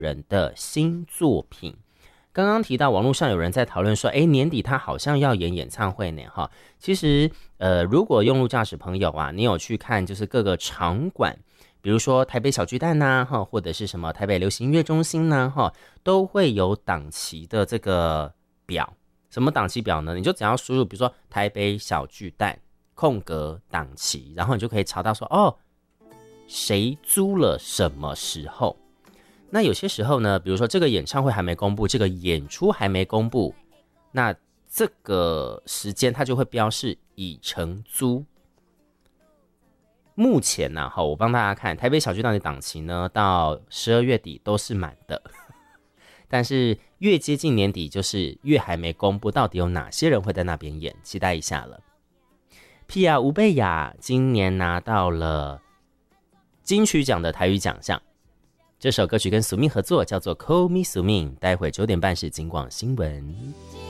人的新作品。刚刚提到网络上有人在讨论说，年底他好像要演演唱会呢哈。其实如果用路驾驶朋友啊，你有去看就是各个场馆，比如说台北小巨蛋呐，或者是什么台北流行音乐中心呐，都会有档期的这个表。什么档期表呢？你就只要输入比如说台北小巨蛋空格档期，然后你就可以查到说谁租了什么时候。那有些时候呢，比如说这个演唱会还没公布，这个演出还没公布，那这个时间它就会标示已成租。目前呢，我帮大家看台北小巨蛋的档期呢，到12月底都是满的，但是越接近年底，就是越还没公布到底有哪些人会在那边演，期待一下了。皮亚吴贝雅今年拿到了金曲奖的台语奖项。这首歌曲跟苏命合作，叫做 Call Me 苏命，待会9点半是金广新闻。